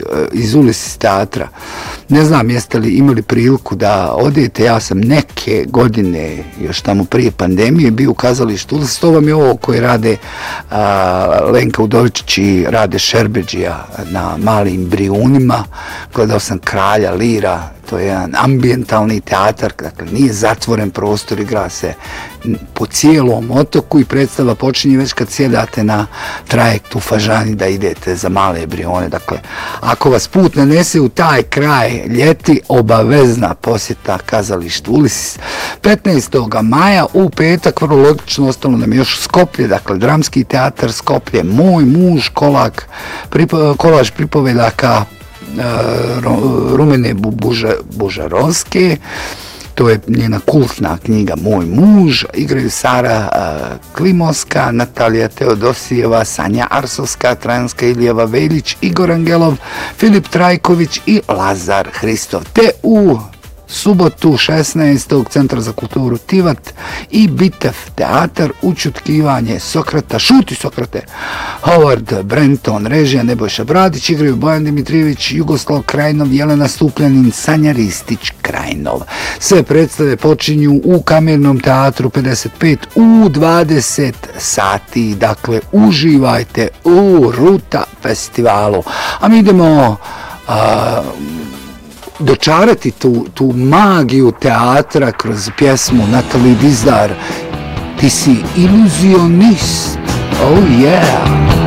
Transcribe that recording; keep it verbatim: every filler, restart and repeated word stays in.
iz Ulysses teatra. Ne znam jeste li imali priliku da odete, ja sam neke godine, još tamo prije pandemije, bio u kazalištu Ulysses, to vam je ovo koje rade a, Lenka Udovičić i Rade Šerbeđija na Malim Brijunima. Gledao sam Kralja Lira, to je jedan ambijentalni teatar, dakle nije zatvoren prostor, igra se po cijelom otoku i predstava počinje već kad sjedate na trajektu Fažani da idete za Male Brijune. Dakle, ako vas put nanese u taj kraj ljeti, obavezna posjeta kazalištu Ulysses. petnaestog maja u petak, vrlo logično, ostalo nam još Skoplje, dakle dramski teatar Skoplje, Moj muž, kolak, pripo, kolaž pripovedaka Rumene Bužarovske, to je njena kultna knjiga Moj muž, igraju Sara Klimovska, Natalija Teodosijeva, Sanja Arsovska, Trajanska Ilijeva Veljić, Igor Angelov, Filip Trajković i Lazar Hristov. Te u subotu šesnaestog Centra za kulturu Tivat i Bitev teatar, Ućutkivanje Sokrata, Šuti Sokrate, Howard Brenton, režija Nebojša Bradić, igraju Bojan Dimitrijević, Jugoslav Krajnov, Jelena Stupljanin, Sanja Ristić Krajnov. Sve predstave počinju u Kamernom teatru pedeset pet u dvadeset sati, dakle uživajte u Ruta festivalu. A mi idemo a, dočarati tu, tu magiju teatra kroz pjesmu Natalie Dizdar. Ti si iluzionist. Oh yeah!